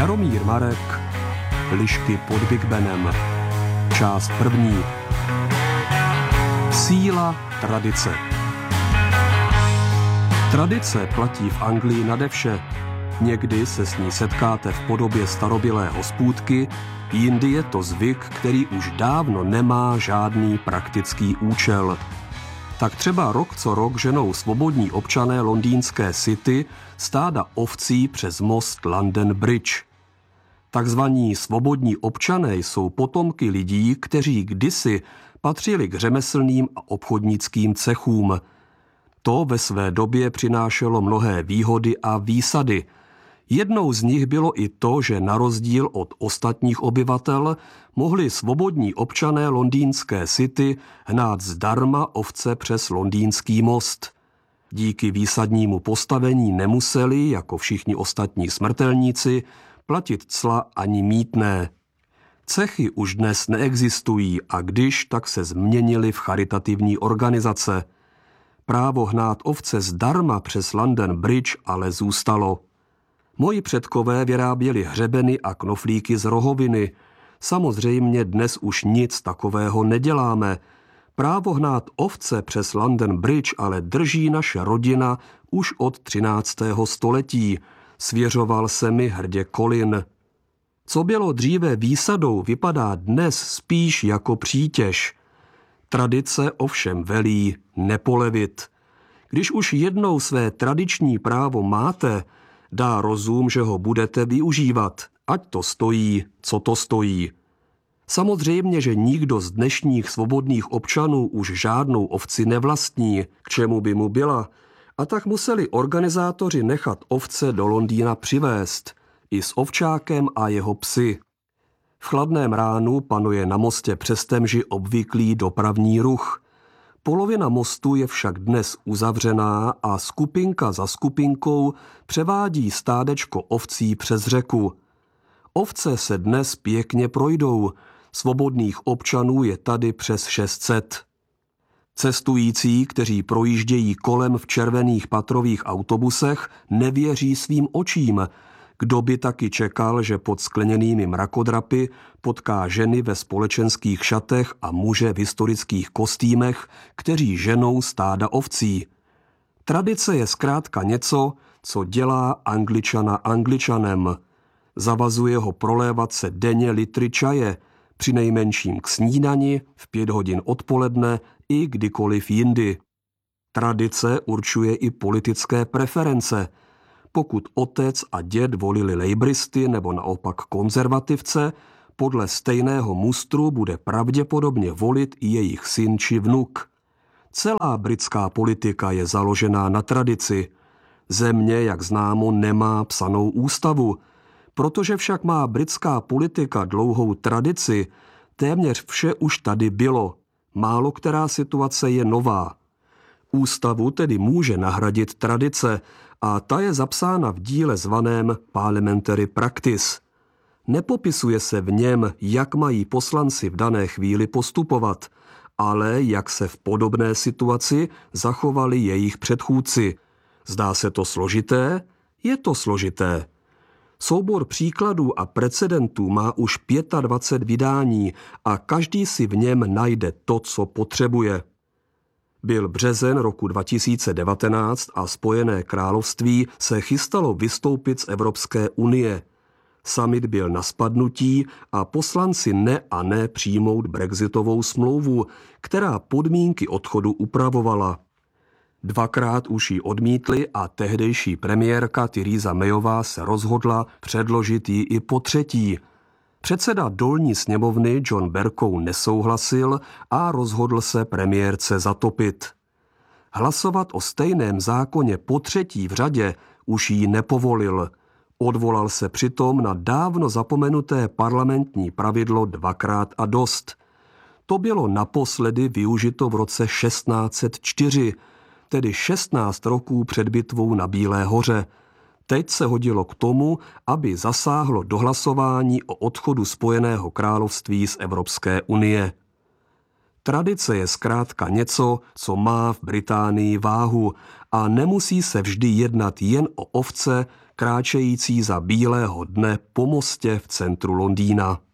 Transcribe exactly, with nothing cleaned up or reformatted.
Jaromír Marek, Lišky pod Big Benem. Část první. Síla tradice. Tradice platí v Anglii nade vše. Někdy se s ní setkáte v podobě starobylé hospůdky, jindy je to zvyk, který už dávno nemá žádný praktický účel. Tak třeba rok co rok ženou svobodní občané londýnské City stáda ovcí přes most London Bridge. Takzvaní svobodní občané jsou potomky lidí, kteří kdysi patřili k řemeslným a obchodnickým cechům. To ve své době přinášelo mnohé výhody a výsady. Jednou z nich bylo i to, že na rozdíl od ostatních obyvatel mohli svobodní občané londýnské City hnát zdarma ovce přes londýnský most. Díky výsadnímu postavení nemuseli, jako všichni ostatní smrtelníci, platit cla ani mýtné. Cechy už dnes neexistují a když, tak se změnily v charitativní organizace. Právo hnát ovce zdarma přes London Bridge ale zůstalo. Moji předkové vyráběli hřebeny a knoflíky z rohoviny. Samozřejmě dnes už nic takového neděláme. Právo hnát ovce přes London Bridge ale drží naše rodina už od třináctého století, svěřoval se mi hrdě Colin. Co bylo dříve výsadou, vypadá dnes spíš jako přítěž. Tradice ovšem velí nepolevit. Když už jednou své tradiční právo máte, dá rozum, že ho budete využívat, ať to stojí, co to stojí. Samozřejmě, že nikdo z dnešních svobodných občanů už žádnou ovci nevlastní, k čemu by mu byla, a tak museli organizátoři nechat ovce do Londýna přivést, i s ovčákem a jeho psy. V chladném ránu panuje na mostě přes Temži obvyklý dopravní ruch. Polovina mostu je však dnes uzavřená a skupinka za skupinkou převádí stádečko ovcí přes řeku. Ovce se dnes pěkně projdou, svobodných občanů je tady přes šest set. Cestující, kteří projíždějí kolem v červených patrových autobusech, nevěří svým očím. Kdo by taky čekal, že pod skleněnými mrakodrapy potká ženy ve společenských šatech a muže v historických kostýmech, kteří ženou stáda ovcí. Tradice je zkrátka něco, co dělá Angličana Angličanem. Zavazuje ho prolévat se denně litry čaje, přinejmenším k snídani, v pět hodin odpoledne i kdykoliv jindy. Tradice určuje i politické preference. Pokud otec a děd volili lejbristy nebo naopak konzervativce, podle stejného mustru bude pravděpodobně volit i jejich syn či vnuk. Celá britská politika je založená na tradici. Země, jak známo, nemá psanou ústavu. Protože však má britská politika dlouhou tradici, téměř vše už tady bylo. Málo která situace je nová. Ústavu tedy může nahradit tradice a ta je zapsána v díle zvaném Parliamentary Practice. Nepopisuje se v něm, jak mají poslanci v dané chvíli postupovat, ale jak se v podobné situaci zachovali jejich předchůdci. Zdá se to složité? Je to složité. Soubor příkladů a precedentů má už dvacet pět vydání a každý si v něm najde to, co potřebuje. Byl březen roku dva tisíce devatenáct a Spojené království se chystalo vystoupit z Evropské unie. Summit byl na spadnutí a poslanci ne a ne přijmout brexitovou smlouvu, která podmínky odchodu upravovala. Dvakrát už ji odmítli a tehdejší premiérka Theresa Mayová se rozhodla předložit ji i po třetí. Předseda dolní sněmovny John Bercow nesouhlasil a rozhodl se premiérce zatopit. Hlasovat o stejném zákoně po třetí v řadě už jí nepovolil. Odvolal se přitom na dávno zapomenuté parlamentní pravidlo dvakrát a dost. To bylo naposledy využito v roce šestnáct set čtyři, tedy šestnáct roků před bitvou na Bílé hoře. Teď se hodilo k tomu, aby zasáhlo do hlasování o odchodu Spojeného království z Evropské unie. Tradice je zkrátka něco, co má v Británii váhu a nemusí se vždy jednat jen o ovce, kráčející za bílého dne po mostě v centru Londýna.